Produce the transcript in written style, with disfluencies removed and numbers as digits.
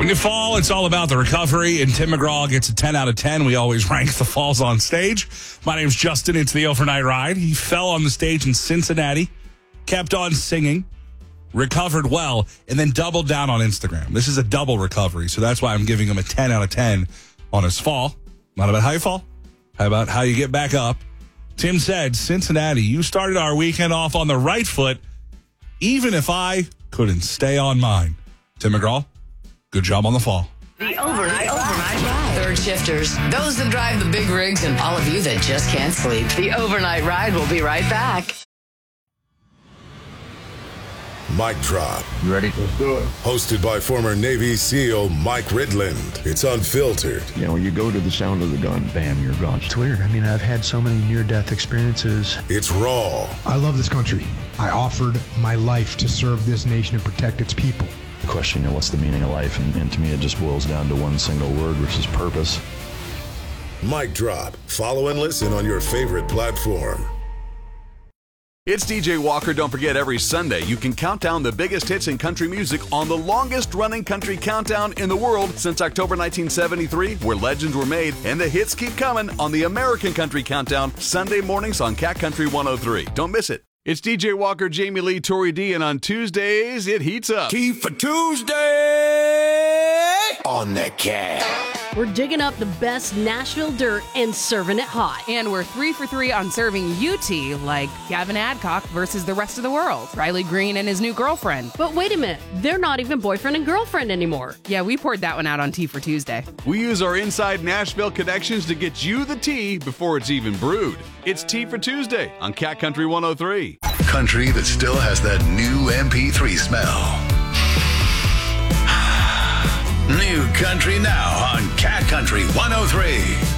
When you fall, it's all about the recovery, and Tim McGraw gets a 10 out of 10. We always rank the falls on stage. My name's Justin. It's the Overnight Ride. He fell on the stage in Cincinnati, kept on singing, recovered well, and then doubled down on Instagram. This is a double recovery, so that's why I'm giving him a 10 out of 10 on his fall. Not about how you fall, how about how you get back up. Tim said, Cincinnati, you started our weekend off on the right foot, even if I couldn't stay on mine. Tim McGraw, good job on the fall. The Overnight Ride. Third shifters, those that drive the big rigs, and all of you that just can't sleep. The Overnight Ride will be right back. Mic Drop. You ready? Let's do it. Hosted by former Navy SEAL Mike Ridland. It's unfiltered. You know, you go to the sound of the gun, bam, you're gone. It's weird. I mean, I've had so many near-death experiences. It's raw. I love this country. I offered my life to serve this nation and protect its people. The question, you know, what's the meaning of life? And to me, it just boils down to one single word, which is purpose. Mic Drop. Follow and listen on your favorite platform. It's DJ Walker. Don't forget, every Sunday you can count down the biggest hits in country music on the longest-running country countdown in the world since October 1973, where legends were made, and the hits keep coming on the American Country Countdown, Sunday mornings on Cat Country 103. Don't miss it. It's DJ Walker, Jamie Lee, Tori D, and on Tuesdays, it heats up. Key for Tuesday on the Cat. We're digging up the best Nashville dirt and serving it hot. And we're 3 for 3 on serving UT, like Gavin Adcock versus the rest of the world, Riley Green and his new girlfriend. But wait a minute, they're not even boyfriend and girlfriend anymore. Yeah, we poured that one out on Tea for Tuesday. We use our inside Nashville connections to get you the tea before it's even brewed. It's Tea for Tuesday on Cat Country 103. Country that still has that new MP3 smell. New country now on Cat Country 103.